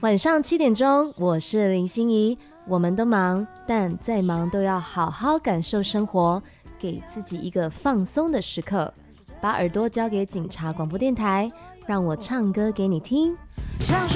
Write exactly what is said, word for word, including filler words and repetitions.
晚上七点钟，我是林心怡。我们都忙，但再忙都要好好感受生活，给自己一个放松的时刻。把耳朵交给警察广播电台，让我唱歌给你听。